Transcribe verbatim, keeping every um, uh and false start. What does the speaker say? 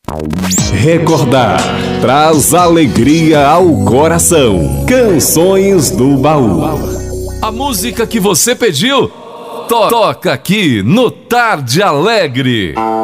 Recordar traz alegria ao coração. Canções do Baú. A música que você pediu, to toca aqui no Tarde Alegre.